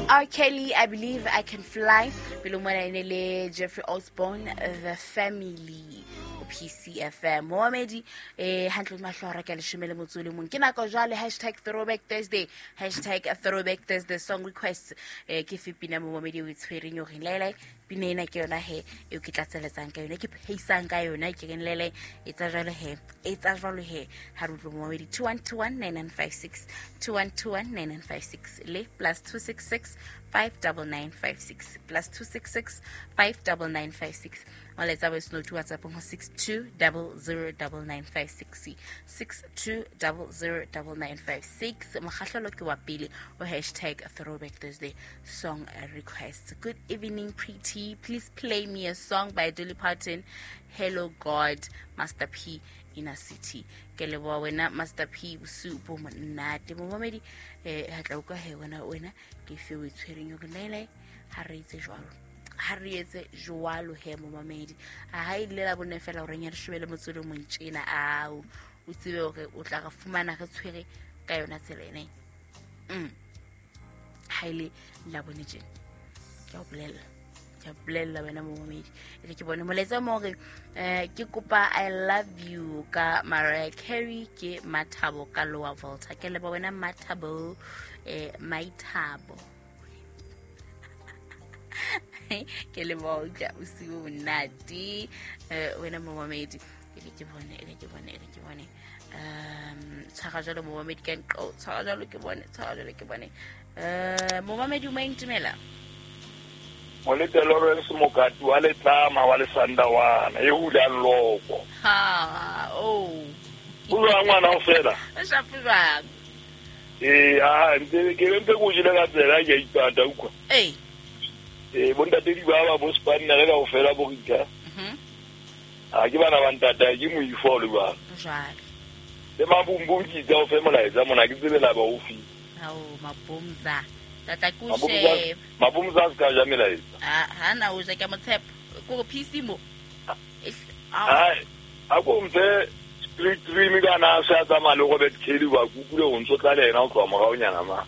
R. Kelly, I Believe I Can Fly. Bilumwana inele Jeffrey Osborne, The Family. PCFM Mohamedi handle mahlora ke le shimele motsole mong ke nako jale #throwback Thursday #throwback Thursday song request ke fipina Mohamedi o tshwereng yo rilele pinena ke yona he yo ke tlatseletsang ka yona ke pheisang ka yona ke genlele etsa jalo he ha rutlo Mohamedi 21219956 21219956 le +266 59956 +266 59956 let's have a snow to WhatsApp on 62009956 62009956 Makhahlo ke wa pele o #throwback Thursday song request. Good evening pretty, please play me a song by Dolly Parton, Hello God, Master P Inner City. Ke leboa wena Master P usupo monate Mohamedi ha tla uka he wena ke fe o tshwereng yo lela ha re itse jwalo ha re etse joalo he Mohamedi ha ile la bone fela o renya re shwele motsolo montjena ao o tsebe hore o tla ga fumana re tshwere ka yona tselene ha ile la bone je ke o bolela wena Mohamedi ke bone moletsa mo re ke kopa I love you ka Mariah Carey ke Mathabo ka Lower Volta ke le wena Mathabo Maithabo ke le boja o se o nati wena Mohamedi ke bone tsaka jalo Mohamedi ke nqo tsaka jalo ke bone Mohamedi o maintumela Molete Lawrence Mokati wa le tlama wa le Sandawana e hula loko ha Ulo ngwana o fela a shapilwa nte ke lempe go jile ka tsela ya ipata ukwa bonta te di baba bo spanna le ka o fela bo rika ke bana ba ntata ke mo ifolo ba jwale le mabumbu di tsa o fe molaetsa mona ke tsebe la ba o fi mabomza tata kushe mabumza ska jamela hana uze ke motshepo ko PC mo ako mtse street dream kana sa tsa mali go bet kheli ba kukule o ntso tla lena o tloa mogao nyana ma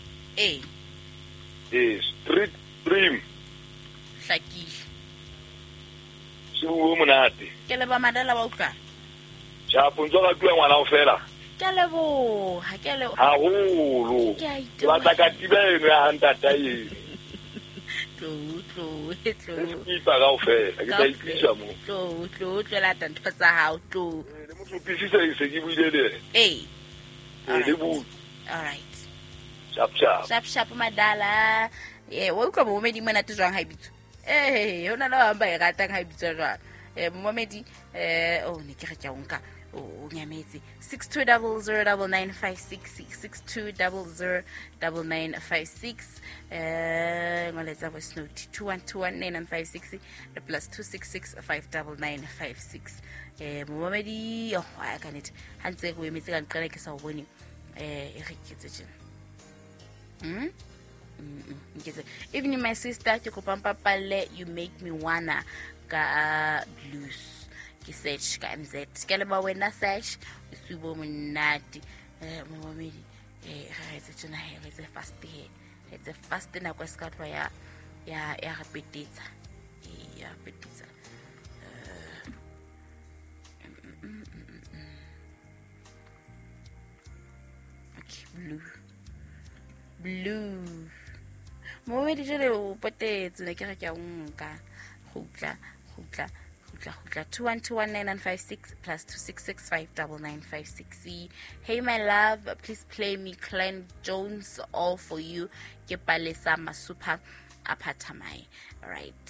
street dream hlakile sibu monate ke le ba madala ba utlwa ja ponzo ka tloa ngwana o fela ke lebo ha ke le ha holo ba tla ka tibeno ya ntata ye tlo ipa ka o fela ke tla ipisha mo tlo la tantho tsa hao tlo le motho pisisa se ke buile le le bu all right sharp madala wo utlwa Mohamedi mona te jwang ha ibitso hona la hamba e ratang ha ibitso jwang Mohamedi ne ke re tja unka o nyametse 62009956 62009956 ngoletsa voice note 21219956 +266 59956 Mohamedi I can't hantse go emetse ka nqela ke sa o bone e reketse tjena even my sister ke kopampa palle you make me wanna ka blues ke search ka MZ ke le ba wena search usubo monati Mohamedi ga itse tsena he it's fast na kwa skatwa ya repetetsa okay blue Mohamedi jele o potetse ne ke re ke a nka gutla 21219956 +266 59956. Hey my love, please play me Clan Jones All For You ke Palesa Masupa Apatamai. All right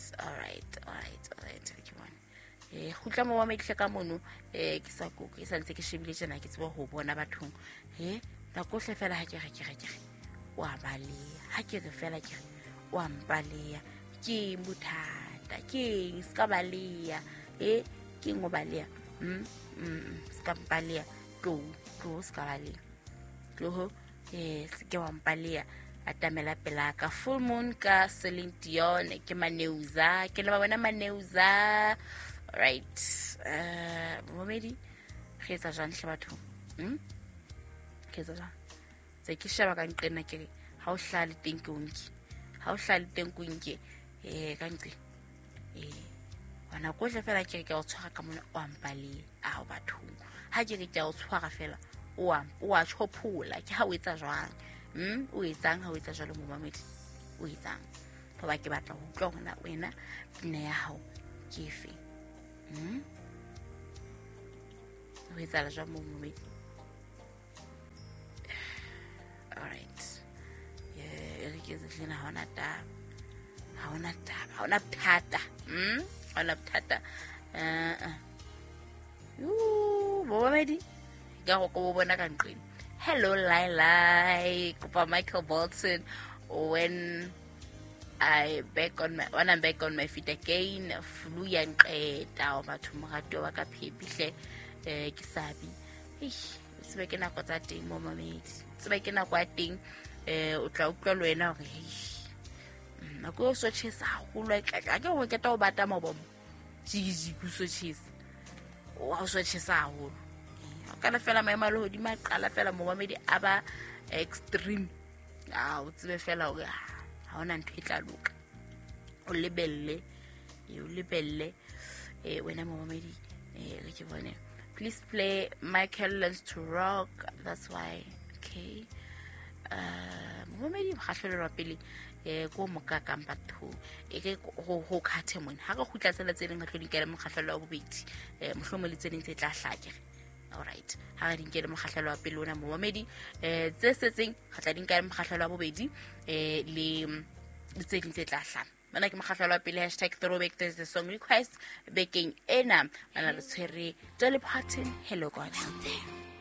gutla mo wa metle ka mono ke sa go ke santse ke shebile tsena ke tsebo ho bona bathong la go hlefela ha ke wa bale ha ke re fela ke wa mpalea ke muthata ke ska balea ke ngo balea ska mpalea to ska balea to se ke wa mpalea atamela pela ka full moon ka Celine Dion ke Maneuza ke le ba bona Maneuza right Mohamedi ge tsa jang hle batho ke tsa se ke shaba ka nqena ke ha o hlale teng ke unki ha o hlale teng ko nke ka ntle wana go tle fela ke o tshwara ka mona o ampale a o bathong ha ke ke o tshwara fela o a chopula ke ha o etsa jwang o etsang ha o etsa jalo mo mamedi o etsang ba ke batla go tlo gona wena pina ya hao ke fe o etsa la jwa mo mamedi all right re ke tsena ha ona phata ona phata bo mamedi ga go bona ka nqini hello lai kupa Michael Bolton when I'm back on my feet again flu ya nqeta o batho morato wa ka phepihle ke sabi sebe ke nako tsa teng mo mamedi sebe ke nako ya teng o tla utlwa le wena hore nako o so chesa go lo ka ke go keta o bata mabom jiji go so chesa o so chesa go kana fela maema le hodi maqala fela mo mamedi aba extreme o tsebe fela o ha ona ntho e tla loka o lebelle wena mo mamedi re ke bone please play Michael Learns to Rock that's why okay mo mamedi ga hlolelwa pele go moka kampa thu ke go khathe mona ha go khutla tsela tse leng ga tlhoding ke le mokgahlelo wa bobedi mohlomo le tseneng tse tla hlakere all right ha re dinkele mokgahlelo wa pele ona mo mamedi tse setseng ga tla dinka le mokgahlelo wa bobedi le tse ding tse tla hlana bana ke mokgahlelo wa pele #throwback the song request bekeng ena bana re tshwere Dolly Parton hello God